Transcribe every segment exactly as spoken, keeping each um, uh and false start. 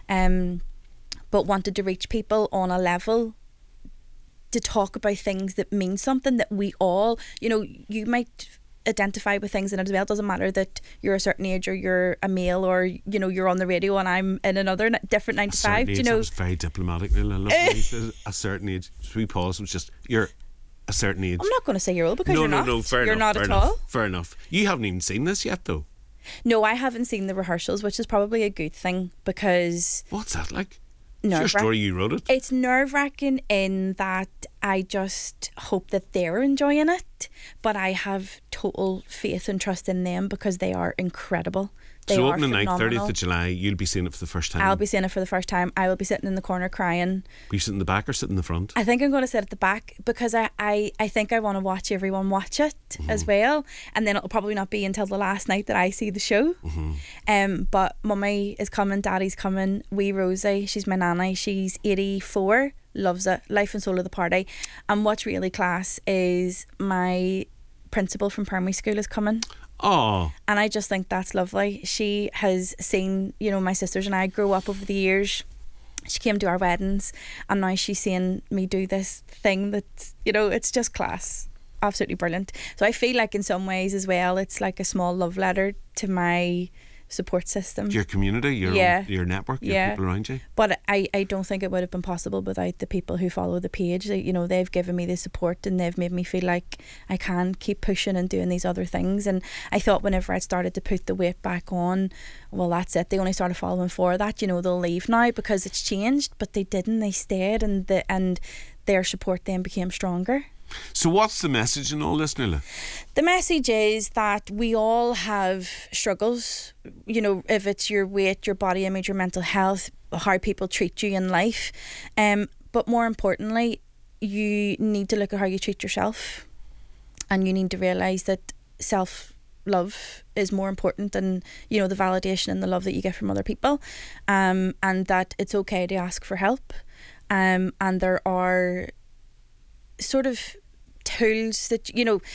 um, but wanted to reach people on a level to talk about things that mean something, that we all, you know, you might identify with things in it as well. It doesn't matter that you're a certain age or you're a male or, you know, you're on the radio and I'm in another n- different nine to five. Age, you know, that was very diplomatic. I love when he says a certain age. We pause. It was just you're a certain age. I'm not going to say you're old because no, you're no, not. no, fair you're enough, not fair at enough, all. Fair enough. You haven't even seen this yet, though. No, I haven't seen the rehearsals, which is probably a good thing because what's that like? It's your story, you wrote it. It's nerve-wracking in that I just hope that they're enjoying it, but I have total faith and trust in them because they are incredible. They so are opening night, phenomenal. thirtieth of July, you'll be seeing it for the first time. I'll be seeing it for the first time. I will be sitting in the corner crying. Will you sit in the back or sit in the front? I think I'm going to sit at the back because I, I, I think I want to watch everyone watch it mm-hmm. as well, and then it'll probably not be until the last night that I see the show. Mm-hmm. Um, but Mummy is coming, Daddy's coming, wee Rosie, she's my nanny, she's eighty-four, loves it, life and soul of the party. And what's really class is my principal from primary school is coming. Oh. And I just think that's lovely. She has seen, you know, my sisters and I grow up over the years. She came to our weddings and now she's seeing me do this thing that's, you know, it's just class. Absolutely brilliant. So I feel like in some ways as well, it's like a small love letter to my support system, your community, your yeah. your network, your yeah. people around you. But I, I don't think it would have been possible without the people who follow the page. They, you know, they've given me the support and they've made me feel like I can keep pushing and doing these other things. And I thought whenever I started to put the weight back on, well, that's it. They only started following for that. You know, they'll leave now because it's changed, but they didn't. They stayed, and the and their support then became stronger. So what's the message in all this, Nuala? The message is that we all have struggles, you know, if it's your weight, your body image, your mental health, how people treat you in life. Um, but more importantly, you need to look at how you treat yourself, and you need to realise that self-love is more important than, you know, the validation and the love that you get from other people, um, and that it's okay to ask for help. Um, and there are sort of tools that, you know,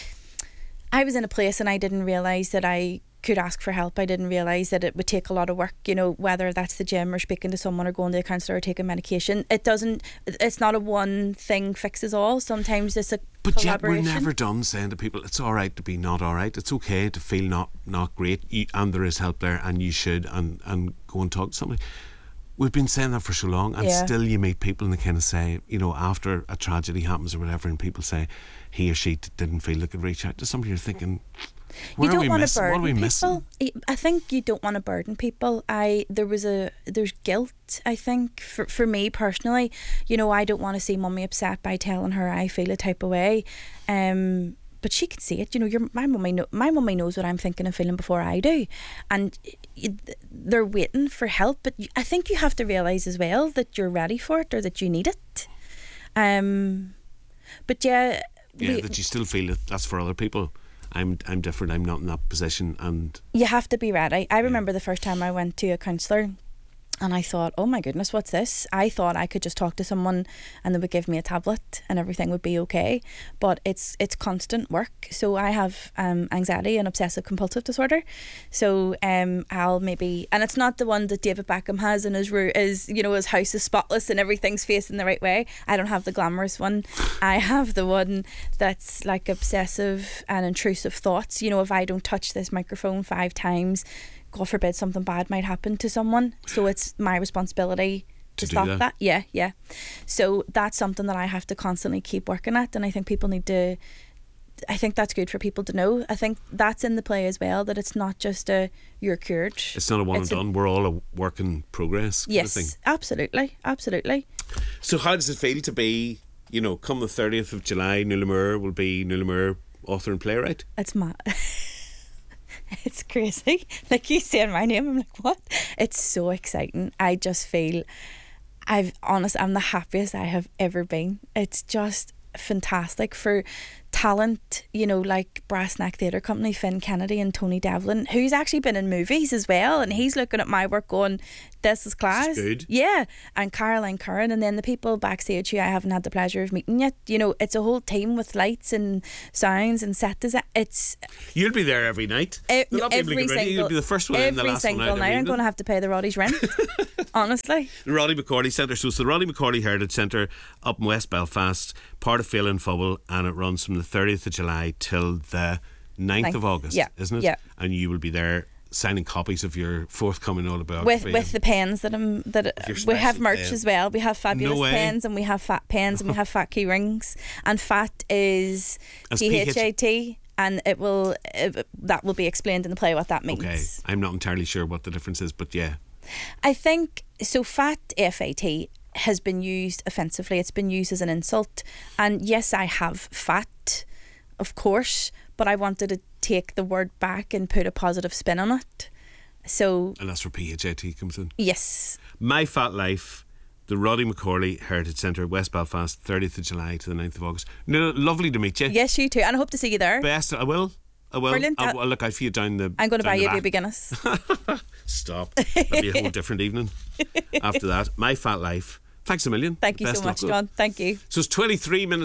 I was in a place and I didn't realise that I could ask for help. I didn't realise that it would take a lot of work, you know, whether that's the gym or speaking to someone or going to a counsellor or taking medication. It doesn't, it's not a one thing fixes all. Sometimes it's a But yet we're never done saying to people it's alright to be not alright. It's okay to feel not, not great, you, and there is help there, and you should and, and go and talk to somebody. We've been saying that for so long, and yeah. still you meet people and they kind of say, you know, after a tragedy happens or whatever, and people say he or she didn't feel they could reach out to somebody. You're thinking, where you don't are we want missing? to burden What are we people. missing? I think you don't want to burden people. I there was a there's guilt, I think, for for me personally. You know, I don't want to see Mummy upset by telling her I feel a type of way. Um But she can see it. You know, your my mummy know, my mummy knows what I'm thinking and feeling before I do, and they're waiting for help. But I think you have to realise as well that you're ready for it or that you need it. Um, but yeah, yeah, we, that you still feel it. That's for other people. I'm I'm different. I'm not in that position, and you have to be ready. I remember yeah. the first time I went to a counsellor. And I thought, oh my goodness, what's this? I thought I could just talk to someone and they would give me a tablet and everything would be okay. But it's it's constant work. So I have um, anxiety and obsessive compulsive disorder. So um, I'll maybe, and it's not the one that David Beckham has in his room, is, you know, his house is spotless and everything's facing the right way. I don't have the glamorous one. I have the one that's like obsessive and intrusive thoughts. You know, if I don't touch this microphone five times, God forbid something bad might happen to someone. So it's my responsibility to, to stop that. that. Yeah, yeah. So that's something that I have to constantly keep working at. And I think people need to, I think that's good for people to know. I think that's in the play as well, that it's not just a, you're cured. It's not a one it's and done. A, We're all a work in progress kind yes, of thing. absolutely, absolutely. So how does it feel to be, you know, come the thirtieth of July, Nuala Moore will be Nuala Moore, author and playwright? It's mad. It's crazy. Like, you saying my name, I'm like, what? It's so exciting. I just feel, I've honest, I'm the happiest I have ever been. It's just fantastic for talent, you know, like Brass Neck Theatre Company, Finn Kennedy and Tony Devlin, who's actually been in movies as well, and he's looking at my work going, this is class. This is good. Yeah. And Caroline Curran, and then the people backstage who I haven't had the pleasure of meeting yet. You know, it's a whole team with lights and sounds and set design. It's You'll be there every night. e- They'll not be able to every get ready. You'll single be the first one in, the every last one single out every night. I'm evening. going to have to pay the Roddy's rent. Honestly. The Roddy McCorley Centre. So it's the Roddy McCorley Heritage Centre up in West Belfast, part of Phelan Fubble, and it runs from the thirtieth of July till the ninth Ninth. of August, Yeah. isn't it? Yeah. And you will be there signing copies of your forthcoming With autobiography. with the pens that I'm that Your we have special merch pen. as well. We have fabulous No way. pens, and we have fat pens, and we have fat key rings. And fat is As P H A T, and it will it, that will be explained in the play what that means. Okay, I'm not entirely sure what the difference is, but yeah. I think so. Fat F A T has been used offensively. It's been used as an insult. And yes, I have fat, of course, but I wanted to take the word back and put a positive spin on it. So And that's where P H A T comes in. yes, My Fat Life, the Roddy McCorley Heritage Centre, West Belfast, thirtieth of July to the ninth of August. No, lovely to meet you. yes, you too, and I hope to see you there. Best, I will. I will. Brilliant. I, will look out for you down the. I'm going to down buy the you a back. Ruby Guinness. Stop. That'll be a whole different evening after that. My Fat Life. Thanks a million. Thank you Best so luck much, with it. John. Thank you. So it's twenty-three minutes.